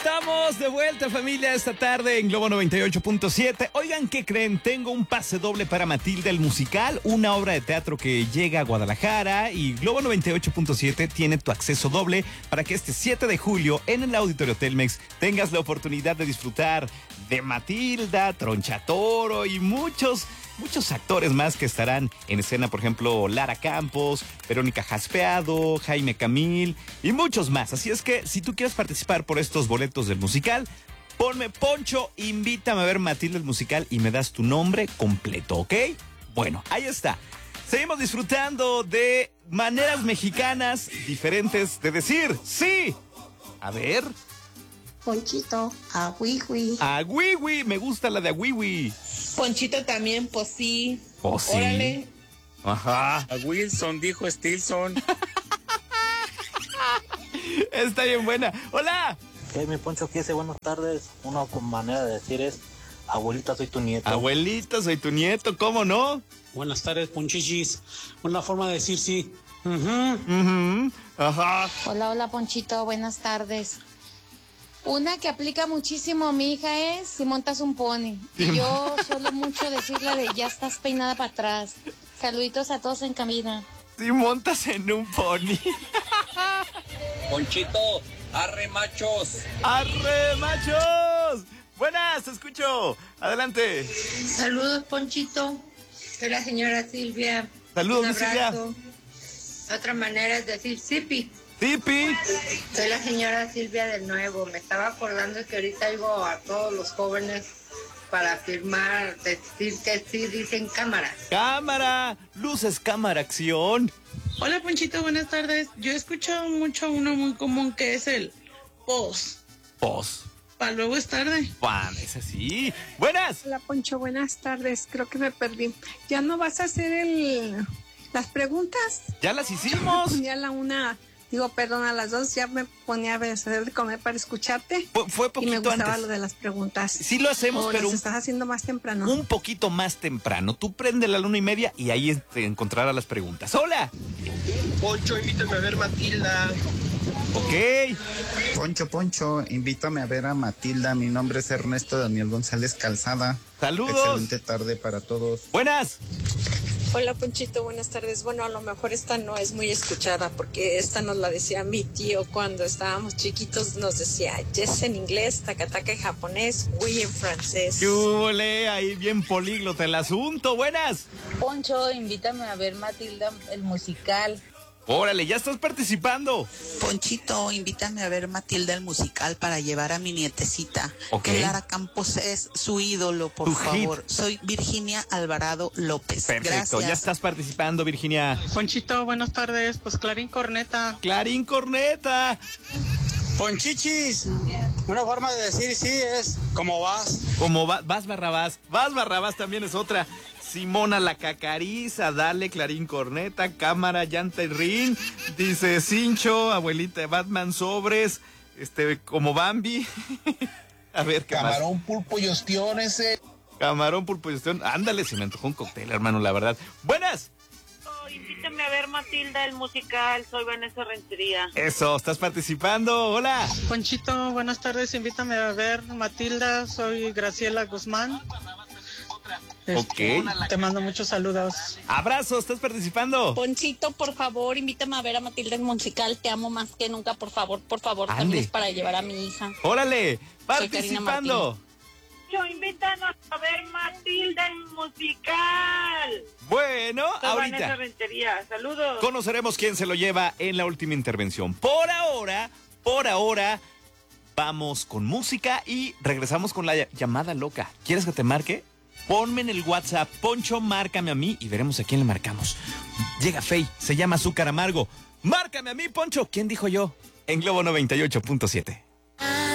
estamos de vuelta, familia, esta tarde en Globo 98.7. Oigan, ¿qué creen? Tengo un pase doble para Matilda el musical, una obra de teatro que llega a Guadalajara, y Globo 98.7 tiene tu acceso doble para que este 7 de julio en el Auditorio Telmex tengas la oportunidad de disfrutar de Matilda, Tronchatoro y muchos actores más que estarán en escena, por ejemplo, Lara Campos, Verónica Jaspeado, Jaime Camil y muchos más. Así es que si tú quieres participar por estos boletos del musical, ponme Poncho, invítame a ver Matilda el musical y me das tu nombre completo, ¿ok? Bueno, ahí está. Seguimos disfrutando de maneras mexicanas diferentes de decir sí. A ver. Ponchito, agüihui. Agüihui, me gusta la de agüihui. Ponchito también, pues sí. Pues sí. Órale. Ajá. A Wilson dijo Stilson. Está bien buena. ¡Hola! Mi Poncho, ¿qué dice? Buenas tardes. Una manera de decir es: abuelita, soy tu nieto. Abuelita, soy tu nieto, ¿cómo no? Buenas tardes, Ponchichis. Una forma de decir sí. Ajá. Hola, Ponchito, buenas tardes. Una que aplica muchísimo a mi hija es: si montas un pony. Y yo suelo mucho decirle de ya estás peinada para atrás. Saluditos a todos en cabina. Si montas en un pony. Ponchito, arre machos. ¡Arre, machos! Buenas, te escucho. Adelante. Saludos, Ponchito. Soy la señora Silvia. Saludos, Un mi Silvia. abrazo. Otra manera es decir Sipi. Tipi. Soy la señora Silvia del Nuevo. Me estaba acordando que ahorita oigo a todos los jóvenes para afirmar, decir que sí, dicen cámara. Cámara. Luces, cámara, acción. Hola, Ponchito, buenas tardes. Yo he escuchado mucho uno muy común que es el pos. Pos. Para luego es tarde. Juan, es así. Buenas. Hola, Poncho, buenas tardes. Creo que me perdí. ¿Ya no vas a hacer las preguntas? Ya las hicimos. Ya a las 2 ya me ponía a hacer de comer para escucharte. Fue poquito y me gustaba antes. lo de las preguntas. Sí lo hacemos, pero las estás haciendo más temprano. un poquito más temprano. Tú prende la 1:30 y ahí te encontrarás las preguntas. ¡Hola! Poncho, invítame a ver Matilda. Ok. Poncho, invítame a ver a Matilda. Mi nombre es Ernesto Daniel González Calzada. Saludos. Excelente tarde para todos. Buenas. Hola, Ponchito, buenas tardes. Bueno, a lo mejor esta no es muy escuchada porque esta nos la decía mi tío cuando estábamos chiquitos. Nos decía yes en inglés, tacataca en japonés, oui en francés. ¡Qué hubole! Ahí bien políglota el asunto. Buenas. Poncho, invítame a ver Matilda el musical. Órale, ya estás participando. Ponchito, invítame a ver Matilda el musical para llevar a mi nietecita. Ok. Que Lara Campos es su ídolo, por Tu favor. hit. Soy Virginia Alvarado López. Perfecto, Gracias. ya estás participando, Virginia. Ponchito, buenas tardes. Pues Clarín Corneta. Clarín Corneta. Ponchichis. Una forma de decir sí es ¿cómo vas? Como vas Barrabás. Vas Barrabás también es otra. Simona la Cacariza, dale Clarín Corneta, cámara, llanta y ring. Dice Cincho, abuelita de Batman, sobres, como Bambi. A ver, ¿qué Camarón, más? pulpo y ostión ese. Camarón, pulpo y ostión. Ándale, se me antojó un cóctel, hermano, la verdad. Buenas. Invítame a ver Matilda el musical, soy Vanessa Rentería. Eso, estás participando. Hola. Ponchito, buenas tardes. Invítame a ver Matilda. Soy Graciela Guzmán. Ok. Te mando muchos saludos. Abrazos, estás participando. Ponchito, por favor, invítame a ver a Matilda el musical. Te amo más que nunca, por favor. Ande. También es para llevar a mi hija. Órale, Soy Karina participando. Invítanos a ver Matilda el musical. Bueno, Soy ahorita Vanessa Rentería, saludos. conoceremos quién se lo lleva en la última intervención. Por ahora, vamos con música y regresamos con la llamada loca. ¿Quieres que te marque? Ponme en el WhatsApp, Poncho, márcame a mí y veremos a quién le marcamos. Llega Fey, se llama Azúcar Amargo. Márcame a mí, Poncho. ¿Quién dijo yo? En Globo 98.7.